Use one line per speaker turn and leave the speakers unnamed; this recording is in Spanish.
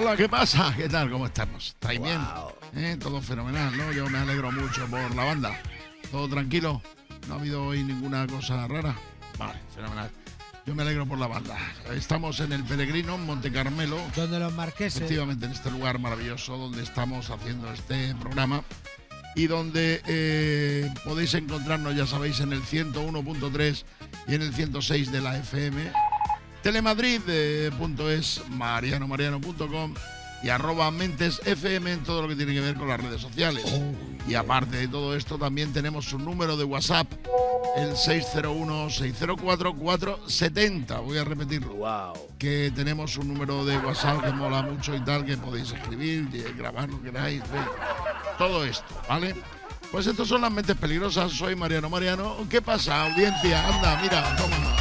Hola, ¿qué pasa? ¿Qué tal? ¿Cómo estamos? ¿Estáis bien?
Wow.
Todo fenomenal, ¿no? Yo me alegro mucho por la banda. ¿Todo tranquilo? ¿No ha habido hoy ninguna cosa rara? Vale, fenomenal. Yo me alegro por la banda. Estamos en el Peregrino, en Monte Carmelo.
Donde los marqueses.
Efectivamente, en este lugar maravilloso donde estamos haciendo este programa y donde podéis encontrarnos, ya sabéis, en el 101.3 y en el 106 de la FM. Telemadrid.es, marianomariano.com y @mentesfm en todo lo que tiene que ver con las redes sociales. Y aparte de todo esto, también tenemos un número de WhatsApp, el 601-604-470. Voy a repetirlo.
Wow.
Que tenemos un número de WhatsApp que mola mucho y tal, que podéis escribir, grabar lo que queráis, todo esto, ¿vale? Pues estos son las mentes peligrosas. Soy Mariano Mariano. ¿Qué pasa, audiencia? Anda, mira, toma.